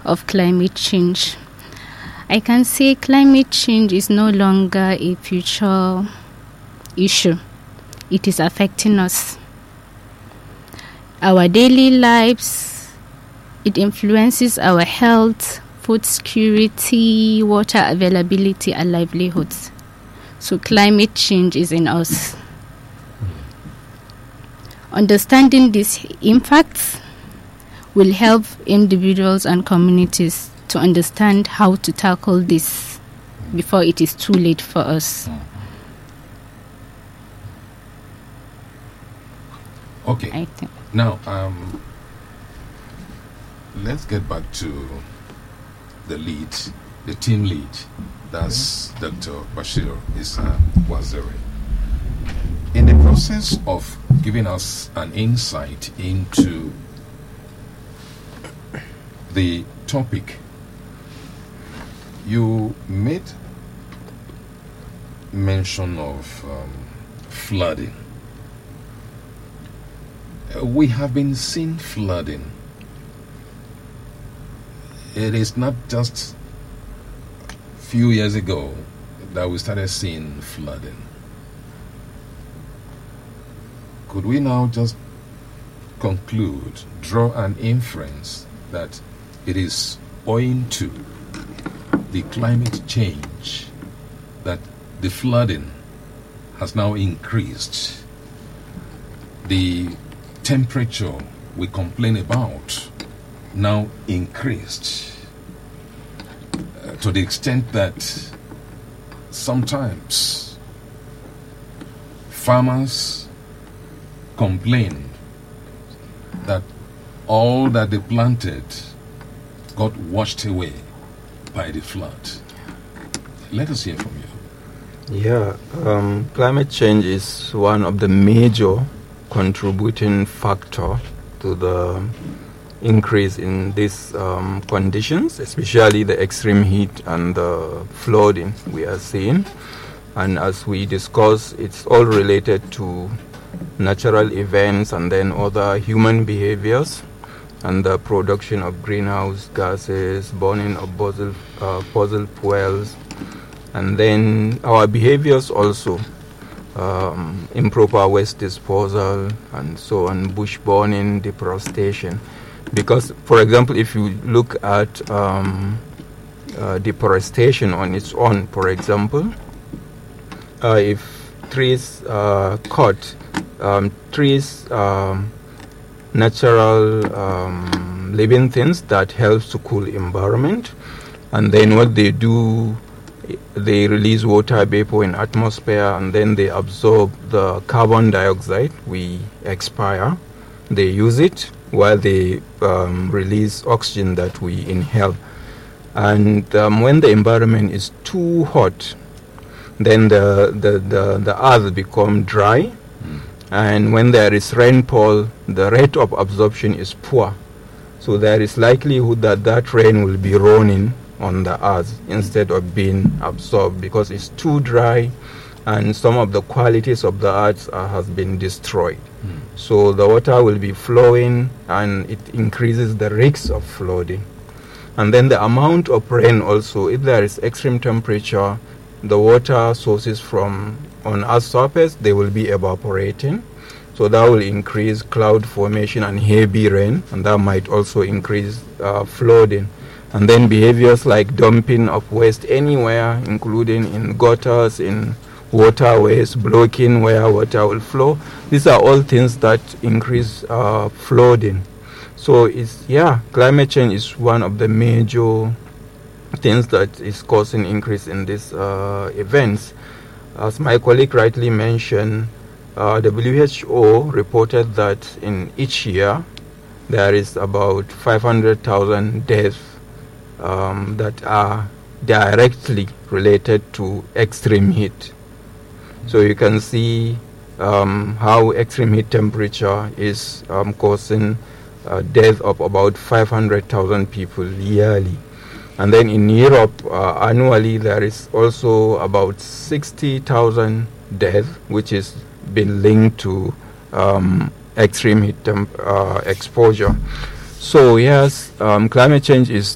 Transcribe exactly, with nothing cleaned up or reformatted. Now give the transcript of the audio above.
of climate change. I can say climate change is no longer a future issue. It is affecting us. Our daily lives, it influences our health, food security, water availability, and livelihoods. So climate change is in us. Understanding these impacts will help individuals and communities to understand how to tackle this before it is too late for us. Okay. I think. Now, um, let's get back to the lead, the team lead. That's mm-hmm. Doctor Bashir Issa Waziri. In the process of giving us an insight into the topic, you made mention of um, flooding. Uh, we have been seeing flooding. It is not just a few years ago that we started seeing flooding. Could we now just conclude, draw an inference that it is owing to the climate change that the flooding has now increased? The temperature we complain about now increased uh, to the extent that sometimes farmers complain that all that they planted got washed away by the flood. Let us hear from you. Yeah, um, climate change is one of the major contributing factor to the increase in these um, conditions, especially the extreme heat and the flooding we are seeing. And as we discussed, it's all related to natural events and then other human behaviors and the production of greenhouse gases, burning of fossil, uh, fossil fuels, and then our behaviors also, um, improper waste disposal and so on, bush burning, deforestation. Because, for example, if you look at um, uh, deforestation on its own, for example, uh, if trees are cut, um, trees um, natural um, living things that helps to cool environment, and then what they do, they release water vapor in atmosphere, and then they absorb the carbon dioxide we expire. They use it while they um, release oxygen that we inhale. And um, when the environment is too hot, then the the, the, the earth become dry. And when there is rainfall, the rate of absorption is poor. So there is likelihood that that rain will be running on the earth instead of being absorbed because it's too dry and some of the qualities of the earth uh, has been destroyed. Mm. So the water will be flowing and it increases the risks of flooding. And then the amount of rain also, if there is extreme temperature, the water sources from on Earth's surface, they will be evaporating. So that will increase cloud formation and heavy rain, and that might also increase uh, flooding. And then behaviors like dumping of waste anywhere, including in gutters, in waterways, blocking where water will flow. These are all things that increase uh, flooding. So it's, yeah, climate change is one of the major things that is causing increase in these uh, events. As my colleague rightly mentioned, uh, W H O reported that in each year there is about five hundred thousand deaths um, that are directly related to extreme heat. So you can see um, how extreme heat temperature is um, causing uh, death of about five hundred thousand people yearly. And then in Europe, uh, annually, there is also about sixty thousand deaths, which is been linked to um, extreme heat temp- uh, exposure. So yes, um, climate change is